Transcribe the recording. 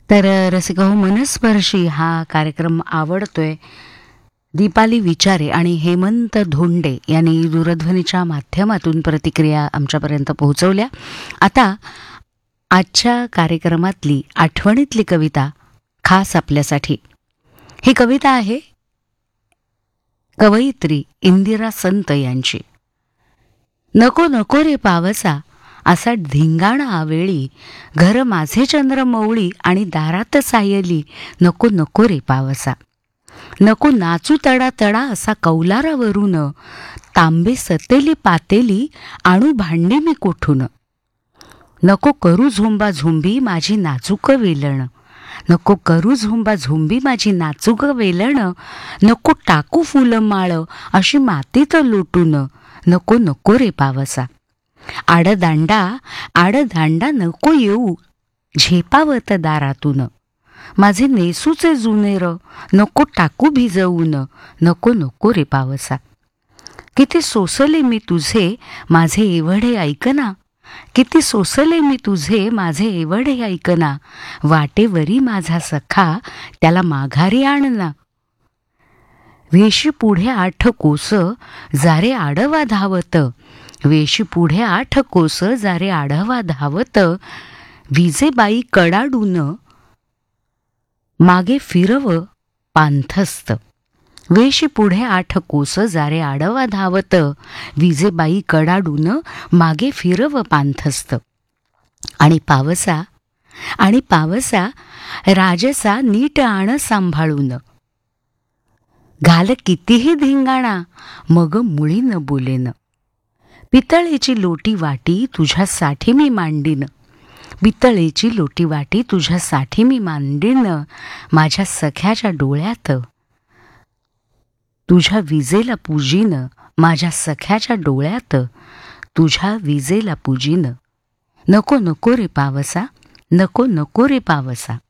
तर रसिका हो, मनस्पर्शी हा कार्यक्रम आवडतोय. दीपाली विचारे आणि हेमंत धोंडे यांनी दूरध्वनीच्या माध्यमातून प्रतिक्रिया आमच्यापर्यंत पोहोचवल्या. आता आजच्या कार्यक्रमातली आठवणीतली कविता खास आपल्यासाठी. ही कविता आहे कवयित्री इंदिरा संत यांची. नको नको रे पावसा असा धिंगाणा आवेळी, घर माझे चंद्रमौळी आणि दारात सायली. नको नको रे पावसा, नको नाचू तडा तडा असा कौलारावरून, तांबे सतेली पातेली आणू भांडी मी कोठून. नको करू झोंबा झोंबी माझी नाजूक वेलण, नको करू झोंबा झोंबी माझी नाजूक वेलण. नको टाकू फुलमाळ अशी मातीत लोटून, नको नको रे पावसा. आडदांडा नको येऊ झेपावत दारातून, माझे नेसूचे जुनेर नको टाकू भिजवून. नको नको रे पावसा. किती सोसले मी तुझे माझे एवढे ऐकना, किती सोसले मी तुझे माझे एवढे ऐकना. वाटेवरी माझा सखा त्याला माघारी आणना. वेशी पुढे 8 कोस जारे आडवा धावत, वेशी पुढे 8 कोस जारे आडवा धावत. विजेबाई कडाडून मागे फिरव पांथस्त. वेशी पुढे 8 कोस जारे आडवा धावत, विजेबाई कडाडून मागे फिरव पांथस्त. आणि पावसा राजसा नीट आण सांभाळून, घाल कितीही धिंगाणा मग मुळी न बोलेन. पितळेची लोटी वाटी तुझ्यासाठी मी मांडीन, पितळेची लोटी वाटी तुझ्यासाठी मी मांडीन. माझ्या सख्याच्या डोळ्यात तुझ्या विजेला पूजीन, माझ्या सख्याच्या डोळ्यात तुझ्या विजेला पूजीन. नको नको रे पावसा, नको नको रे पावसा.